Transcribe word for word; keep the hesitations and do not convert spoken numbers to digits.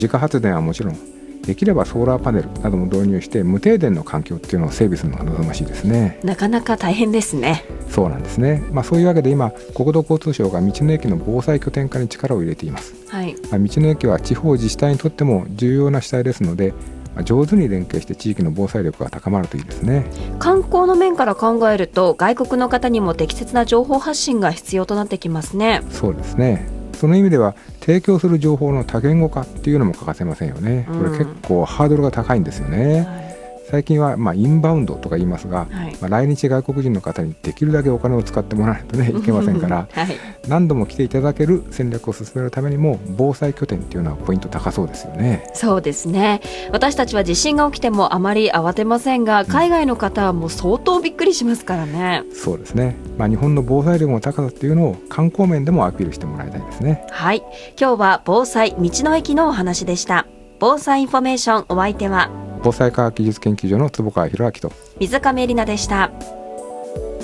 自家発電はもちろん、できればソーラーパネルなども導入して無停電の環境っていうのを整備するのが望ましいですね。 なかなか大変ですね。 そうなんですね、まあ、そういうわけで今国土交通省が道の駅の防災拠点化に力を入れています、 はい。 まあ、道の駅は地方自治体にとっても重要な主体ですので、まあ、上手に連携して地域の防災力が高まるといいですね。 観光の面から考えると外国の方にも適切な情報発信が必要となってきますね。 そうですね。その意味では提供する情報の多言語化っていうのも欠かせませんよね。これ結構ハードルが高いんですよね、はい。最近はまあインバウンドとか言いますが、はい、まあ、来日外国人の方にできるだけお金を使ってもらわないと、ね、いけませんから、はい、何度も来ていただける戦略を進めるためにも防災拠点っていうのはポイント高そうですよね。 そうですね。私たちは地震が起きてもあまり慌てませんが、海外の方はもう相当びっくりしますからね、 うん、そうですね、まあ、日本の防災力の高さっていうのを観光面でもアピールしてもらいたいですね。 はい、今日は防災道の駅のお話でした。防災インフォメーション、お相手は防災科学技術研究所の坪川博明と水上里奈でした。